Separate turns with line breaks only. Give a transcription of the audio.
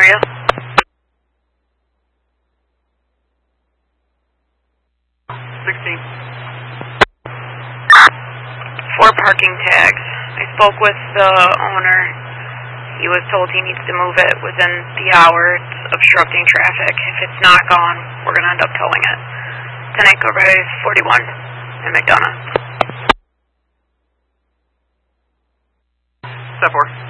area.
16.
4 parking tags. I spoke with the owner. He was told he needs to move it within the hour. It's obstructing traffic. If it's not gone, we're going to end up towing it. 10 Echo Drive 41 in McDonough.
Step 4.